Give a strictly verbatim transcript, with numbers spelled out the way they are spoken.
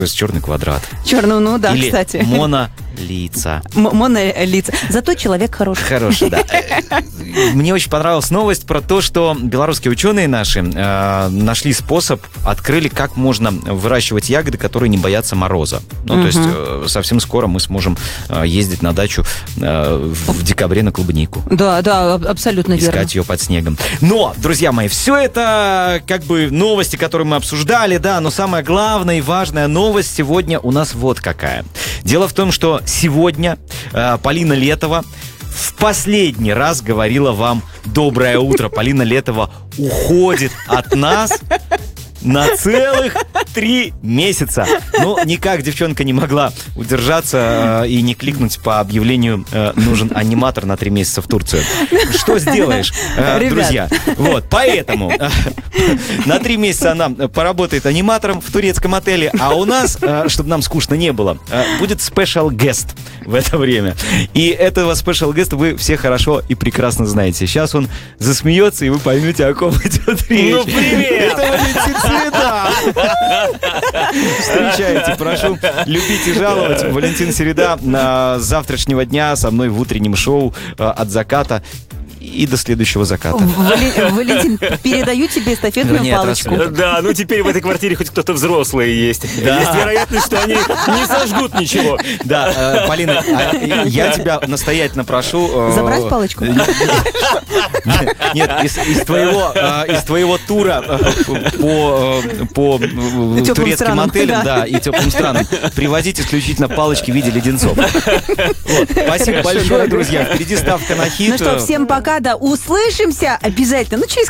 черный квадрат. Черный, ну да, Или кстати. монолица. М- монолица. Зато человек хороший. Хороший, да. Мне очень понравилась новость про то, что белорусские ученые наши э, нашли способ, открыли, как можно выращивать ягоды, которые не боятся мороза. Ну, угу. то есть э, совсем скоро мы сможем э, ездить на дачу э, в, в декабре на клубнику. Да, да, абсолютно Искать верно. ее под снегом. Но, друзья мои, все это как бы новости, которые мы обсуждали, да, но самая главная и важная новость сегодня у нас вот какая. Дело в том, что сегодня э, Полина Летова в последний раз говорила вам доброе утро. Полина Летова уходит от нас на целых три месяца. Ну, никак девчонка не могла удержаться э, и не кликнуть по объявлению э, «Нужен аниматор на три месяца в Турцию». Что сделаешь, э, друзья? Вот, поэтому э, на три месяца она поработает аниматором в турецком отеле, а у нас, э, чтобы нам скучно не было, э, будет special guest в это время. И этого special guest вы все хорошо и прекрасно знаете. Сейчас он засмеется, и вы поймете, о ком идет речь. Ну, привет! Это Валентин Середа. Встречайте, прошу любить и жаловать. Валентин Середа на завтрашнего дня со мной в утреннем шоу от заката и до следующего заката. Вали- Валентин, передаю тебе эстафетную Нет, палочку. рассвет. Да, ну теперь в этой квартире хоть кто-то взрослый есть. Да. Есть вероятность, что они не сожгут ничего. Да, э, Полина, а, я тебя настоятельно прошу... э, Забрать палочку? Нет, из, из твоего, э, из твоего тура э, по, э, по э, Теплым турецким странам, отелям, да. да, и теплым странам привозить исключительно палочки в виде леденцов. Вот. Спасибо большое, друзья. Впереди ставка на хит. Ну что, всем пока, да, услышимся обязательно. Ну, через